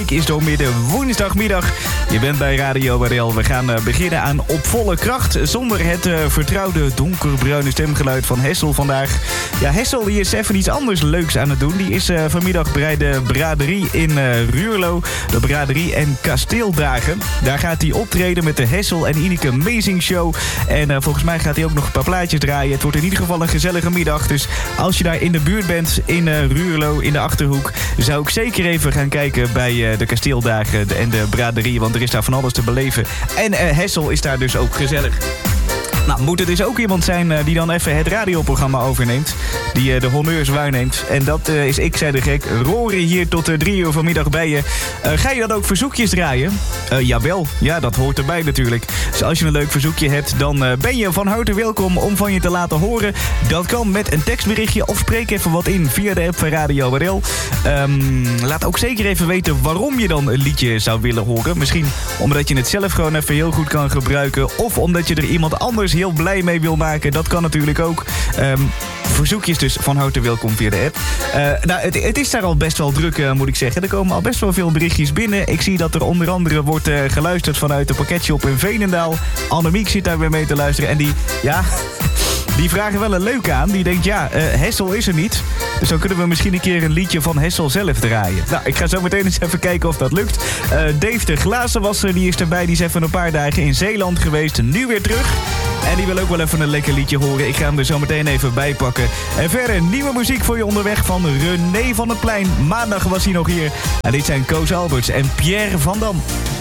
Is doormidden woensdagmiddag. Je bent bij Radio Waddel. We gaan beginnen aan Op Volle Kracht. Zonder het vertrouwde donkerbruine stemgeluid van Hessel vandaag. Ja, Hessel die is even iets anders leuks aan het doen. Die is vanmiddag bij de braderie in Ruurlo. De braderie en kasteeldagen. Daar gaat hij optreden met de Hessel en Ineke Amazing Show. En volgens mij gaat hij ook nog een paar plaatjes draaien. Het wordt in ieder geval een gezellige middag. Dus als je daar in de buurt bent, in Ruurlo, in de Achterhoek, zou ik zeker even gaan kijken bij de kasteeldagen en de braderie, want er is daar van alles te beleven. En Hessel is daar dus ook gezellig. Nou, moet het dus ook iemand zijn die dan even het radioprogramma overneemt. Die de honneurs waarneemt. En dat is Ik Zei De Gek. Rory hier tot 3 uur vanmiddag bij je. Ga je dan ook verzoekjes draaien? Jawel, ja, dat hoort erbij natuurlijk. Dus als je een leuk verzoekje hebt, dan ben je van harte welkom om van je te laten horen. Dat kan met een tekstberichtje of spreek even wat in via de app van Radio Waddel. Laat ook zeker even weten waarom je dan een liedje zou willen horen. Misschien omdat je het zelf gewoon even heel goed kan gebruiken. Of omdat je er iemand anders heel blij mee wil maken. Dat kan natuurlijk ook. Verzoekjes dus van harte welkom via de app. Nou, het is daar al best wel druk, moet ik zeggen. Er komen al best wel veel berichtjes binnen. Ik zie dat er onder andere wordt geluisterd vanuit de pakketshop in Veenendaal. Annemiek zit daar weer mee te luisteren. En die vragen wel een leuke aan. Die denkt, Hessel is er niet. Dus dan kunnen we misschien een keer een liedje van Hessel zelf draaien. Nou, ik ga zo meteen eens even kijken of dat lukt. Dave de Glazenwasser, die is erbij. Die is even een paar dagen in Zeeland geweest. Nu weer terug. En die wil ook wel even een lekker liedje horen. Ik ga hem er zo meteen even bij pakken. En verder nieuwe muziek voor je onderweg van René van het Plein. Maandag was hij nog hier. En dit zijn Koos Alberts en Pierre van Dam.